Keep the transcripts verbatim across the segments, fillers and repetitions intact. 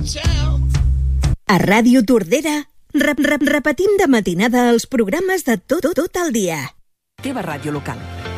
A Ràdio Tordera, rep, rep, repetim de matinada els programes de tot, tot, tot el dia. Teva ràdio local.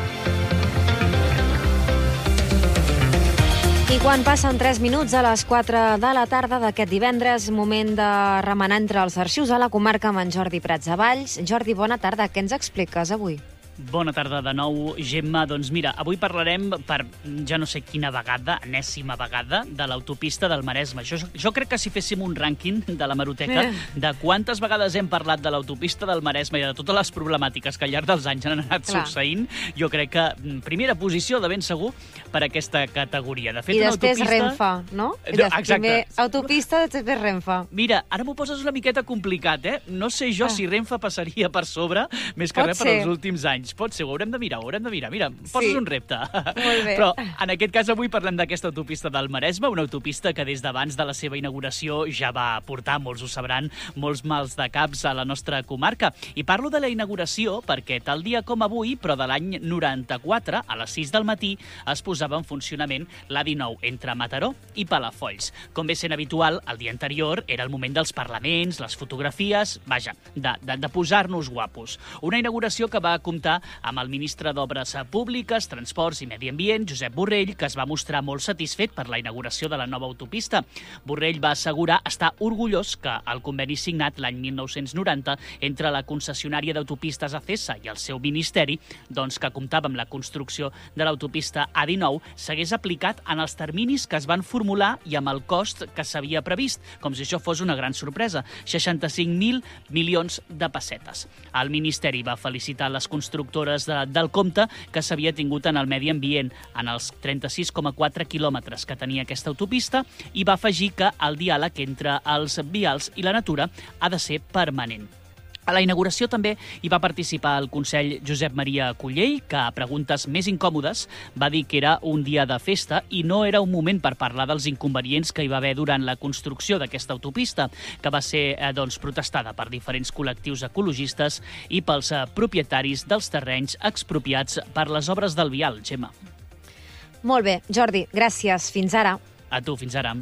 I quan passen tres minuts a les quatre de la tarda d'aquest divendres, moment de remenar entre els arxius a la comarca amb en Jordi Prats de Valls. Jordi, bona tarda. Què ens expliques avui? Bona tarda de nou, Gemma. Doncs mira, avui parlarem per ja no sé quina vegada, enèsima vegada, de l'autopista del Maresme. Jo, jo crec que si féssim un rànquing de la Hemeroteca eh. de quantes vegades hem parlat de l'autopista del Maresme i de totes les problemàtiques que al llarg dels anys han anat Clar. succeint, jo crec que primera posició de ben segur per aquesta categoria. De fet, I després autopista... Renfe, no? no exacte. Primer autopista, després Renfe. Mira, ara m'ho poses una miqueta complicat, eh? No sé jo ah. si Renfe passaria per sobre, més que Pot res per ser. els últims anys. Pot ser, ho haurem de mirar, ho haurem de mirar. Mira, poses sí. un repte. Molt bé. Però en aquest cas avui parlem d'aquesta autopista del Maresme, una autopista que des d'abans de la seva inauguració ja va portar, molts ho sabran, molts mals de caps a la nostra comarca. I parlo de la inauguració perquè tal dia com avui, però de l'any noranta-quatre, a les sis del matí, es posava en funcionament l'A dinou entre Mataró i Palafolls. Com bé sent habitual, el dia anterior era el moment dels parlaments, les fotografies, vaja, de, de, de posar-nos guapos. Una inauguració que va comptar amb el ministre d'Obres Públiques, Transports i Medi Ambient, Josep Borrell, que es va mostrar molt satisfet per la inauguració de la nova autopista. Borrell va assegurar estar orgullós que el conveni signat l'any mil nou-cents noranta entre la concessionària d'autopistes Acesa i el seu ministeri, doncs que comptava amb la construcció de l'autopista A dinou, s'hagués aplicat en els terminis que es van formular i amb el cost que s'havia previst, com si això fos una gran sorpresa, seixanta-cinc mil milions de pessetes. El ministeri va felicitar les constructores de, del compte que s'havia tingut en el medi ambient en els trenta-sis coma quatre quilòmetres que tenia aquesta autopista i va afegir que el diàleg entre els vials i la natura ha de ser permanent. A la inauguració també hi va participar el Consell Josep Maria Cullell, que a preguntes més incòmodes va dir que era un dia de festa i no era un moment per parlar dels inconvenients que hi va haver durant la construcció d'aquesta autopista, que va ser eh, doncs, protestada per diferents col·lectius ecologistes i pels eh, propietaris dels terrenys expropiats per les obres del vial, Gemma. Molt bé, Jordi, gràcies. Fins ara. A tu, fins ara.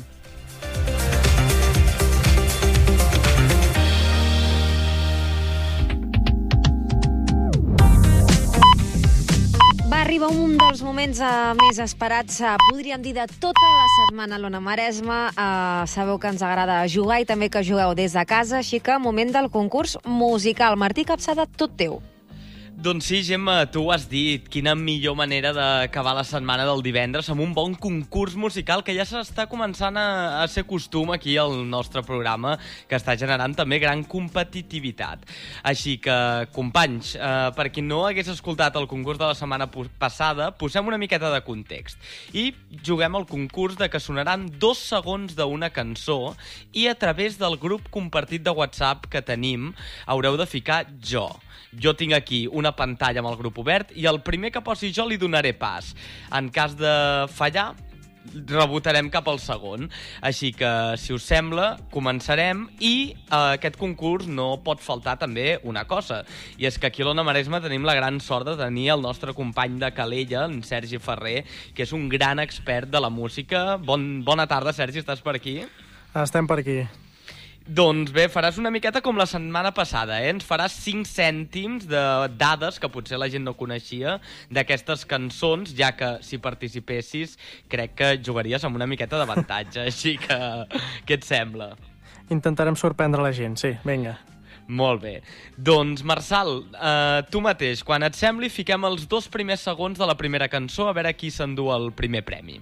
Arriba un dels moments uh, més esperats, uh, podríem dir, de tota la setmana a l'Ona Maresme. Uh, sabeu que ens agrada jugar i també que jugueu des de casa, així que moment del concurs musical. Martí Capçada, tot teu. Doncs sí, Gemma, tu ho has dit. Quina millor manera d'acabar la setmana del divendres amb un bon concurs musical que ja s'està començant a, a ser costum aquí al nostre programa, que està generant també gran competitivitat. Així que, companys, eh, per qui no hagués escoltat el concurs de la setmana passada, posem una miqueta de context. I juguem al concurs de que sonaran dos segons d'una cançó i a través del grup compartit de WhatsApp que tenim haureu de ficar jo. Jo tinc aquí una pantalla amb el grup obert i el primer que posi jo li donaré pas. En cas de fallar, rebotarem cap al segon. Així que, si us sembla, començarem i a aquest concurs no pot faltar també una cosa. I és que aquí a l'Ona Maresme tenim la gran sort de tenir el nostre company de Calella, en Sergi Ferrer, que és un gran expert de la música. Bon, bona tarda, Sergi, estàs per aquí? Estem per aquí. Doncs bé, faràs una miqueta com la setmana passada, eh? Ens faràs cinc cèntims de dades que potser la gent no coneixia d'aquestes cançons, ja que si participessis crec que jugaries amb una miqueta d'avantatge, així que què et sembla? Intentarem sorprendre la gent, sí, vinga. Molt bé. Doncs, Marçal, eh, tu mateix, quan et sembli, fiquem els dos primers segons de la primera cançó a veure qui s'endú el primer premi.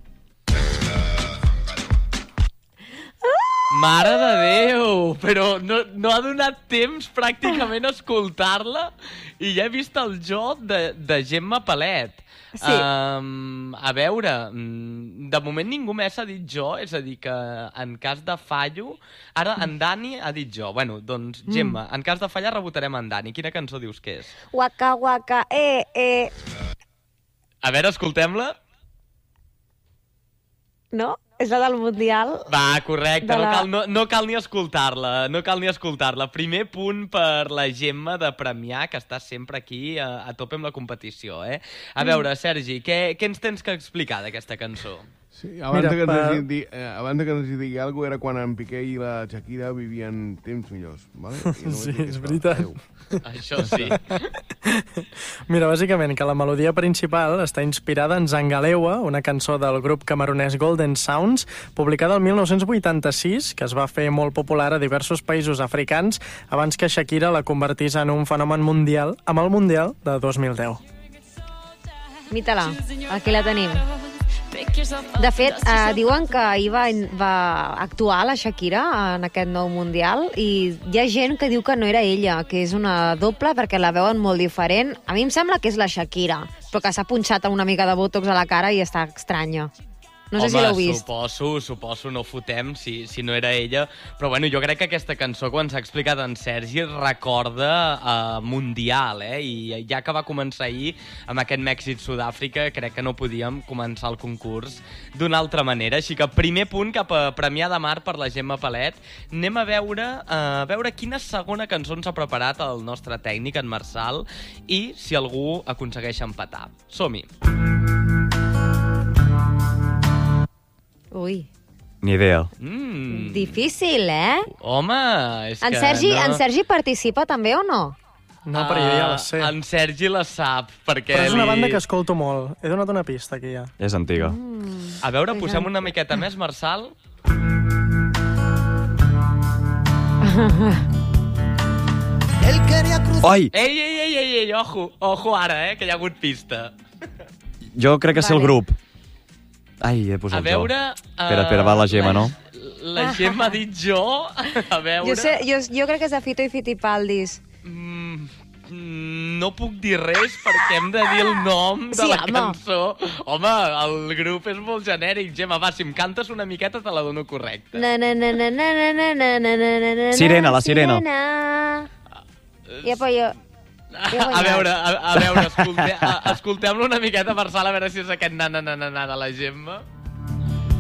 Mare de Déu! Però no, no ha donat temps pràcticament a escoltar-la i ja he vist el jo de, de Gemma Palet. Sí. Um, a veure, de moment ningú més ha dit jo, és a dir que en cas de fallo... Ara en Dani ha dit jo. Bueno, doncs Gemma, en cas de fallar rebotarem en Dani. Quina cançó dius que és? Waka waka eh eh. A veure, escoltem-la. No? És la del Mundial. Va, correcte, la... no, cal, no, no cal ni escoltar-la, no cal ni escoltar-la. Primer punt per la Gemma de Premià, que està sempre aquí a, a tope amb la competició, eh? A veure, Sergi, què, què ens tens que explicar d'aquesta cançó? Sí, abans, Mira, que ens per- hagi dit, eh, abans que ens hagi dit alguna cosa era quan en Piqué i la Shakira vivien temps millors. Vale? I Sí, vaig dir és això. veritat. Adéu. Això sí. Mira, bàsicament que la melodia principal està inspirada en Zangalewa, una cançó del grup camerunès Golden Sounds, publicada el mil nou-cents vuitanta-sis, que es va fer molt popular a diversos països africans abans que Shakira la convertís en un fenomen mundial amb el Mundial de dos mil deu. Mita-la, aquí la tenim. De fet, eh, diuen que ahir va, va actuar la Shakira en aquest nou Mundial i hi ha gent que diu que no era ella, que és una doble perquè la veuen molt diferent. A mi em sembla que és la Shakira, però que s'ha punxat una mica de botox a la cara i està estranya. No sé Home, si l'heu vist. suposo, suposo, no fotem si, si no era ella. Però bueno, jo crec que aquesta cançó, quan s'ha explicat en Sergi, recorda uh, Mundial, eh? I ja que va començar ahir, amb aquest Mèxic-Sud-àfrica, crec que no podíem començar el concurs d'una altra manera. Així que primer punt cap a Premià de Mar per la Gemma Palet. Anem a veure, uh, a veure quina segona cançó ens ha preparat el nostre tècnic, en Marçal, i si algú aconsegueix empatar. Som-hi. Ui, Ni idea. Mm. difícil, eh? Home, és En que Sergi, no... en Sergi participa també o no? No, però jo ja la sé. Ah, en Sergi la sap, perquè... Però és una li- banda que escolto molt. He donat una pista aquí ja. És antiga. Mm. A veure, posem una miqueta més, Marçal. Oi! Ei, ei, ei, ei, ei, ojo, ojo ara, eh, que hi ha hagut pista. Jo crec que sé el Vale. grup. Ai, he posat A veure... jo. Espera, espera, va la Gemma, no? La Gemma ha dit jo, a veure... Jo, sé, jo, jo crec que és de Fito i Fitipaldis. Mm, mm, no puc dir res perquè hem de dir el nom de Sí, la home. cançó. Home, el grup és molt genèric. Gemma, va, si em cantes una miqueta te la dono correcta. Na, na, na, na, na, na, na, na, na, na, na, Sirena, la Sirena. I apa jo... A veure, a, a veure, escolte, a- escoltem-lo una miqueta, Marçal, a veure si és aquest na-na-na-na de la Gemma.